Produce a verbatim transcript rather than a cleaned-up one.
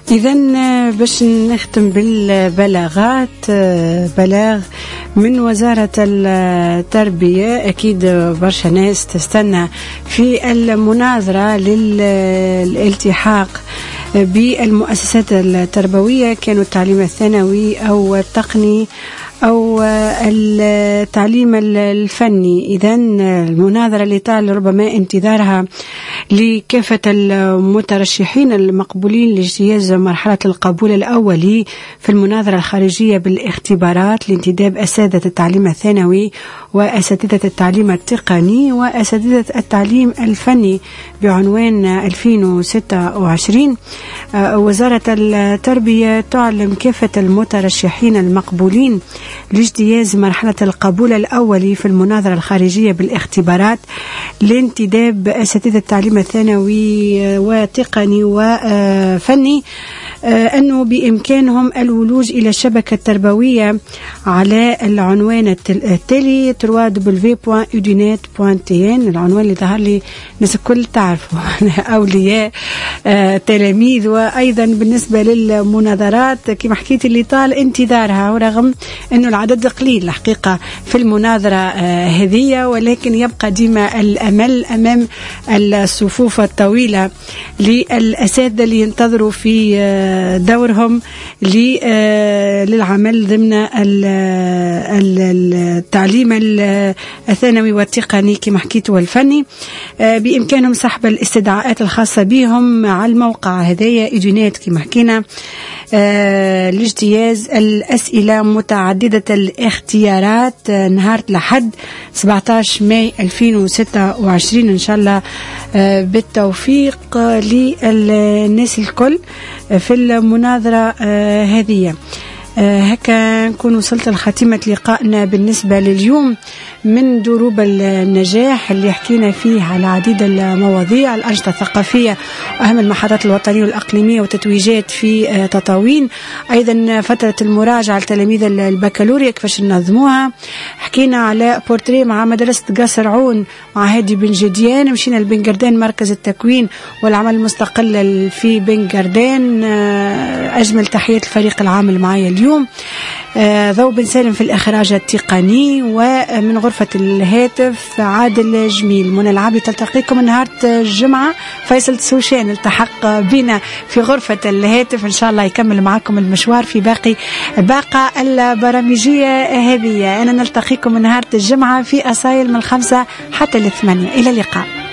إذن باش نختم بالبلاغات، بلاغ من وزارة التربية. أكيد برشا ناس تستنى في المناظرة للالتحاق بالمؤسسات التربوية، كانوا التعليم الثانوي أو التقني أو التعليم الفني. إذن المناظرة اللي طال ربما انتظارها لكافة المترشحين المقبولين لاجتياز مرحلة القبول الأولي في المناظرة الخارجية بالاختبارات لانتداب أساتذة التعليم الثانوي وأساتذة التعليم التقني وأساتذة التعليم الفني بعنوان ألفين وستة وعشرين. وزارة التربية تعلم كافة المترشحين المقبولين لاجتياز مرحلة القبول الأولي في المناظرة الخارجية بالاختبارات لانتداب أساتذة التعليم الثانوي وتقني وفني أنه بإمكانهم الولوج إلى الشبكة التربوية على العنوان التالي دبليو دبليو دبليو دوت اودينيت دوت تي ان، العنوان اللي ظهر لي الناس الكل تعرفوا أولياء تلاميذ. وأيضا بالنسبة للمناظرات كما حكيت اللي طال انتظارها، ورغم أنه العدد قليل الحقيقة في المناظرة هذه، ولكن يبقى ديما الأمل أمام الصفوف الطويلة للأساتذة اللي ينتظروا في دورهم للعمل ضمن التعليم الثانوي والتقني كما حكيت والفني. بإمكانهم سحب الاستدعاءات الخاصة بهم على الموقع هذايا إيدونيت كما حكينا لاجتياز الأسئلة متعددة الاختيارات نهار الأحد سبعة عشر ماي ألفين وستة وعشرين. إن شاء الله بالتوفيق للناس الكل في المناظرة هذه. هكا نكون وصلت لخاتمة لقائنا بالنسبة لليوم من دروب النجاح اللي حكينا فيه على عديد المواضيع، الأنشطة الثقافية وأهم المحطات الوطنية والأقليمية وتتويجات في تطاوين، أيضا فترة المراجعة لتلاميذ البكالوريا كيفاش ننظموها، حكينا على بورتري مع مدرسة قصر عون مع هادي بن جديان، مشينا لبن قردان مركز التكوين والعمل المستقل في بن قردان. أجمل تحيات الفريق العامل معايا اليوم، ضو بن سالم في الإخراج التقني، ومن غرفة الهاتف عادل جميل. منى العابي تلتقيكم النهار الجمعة. فيصل سوشان التحق بنا في غرفة الهاتف، إن شاء الله يكمل معكم المشوار في باقي باقة البرامجية هذه. أنا نلتقيكم النهار الجمعة في أصايل من الخمسة حتى الثمانية. إلى اللقاء.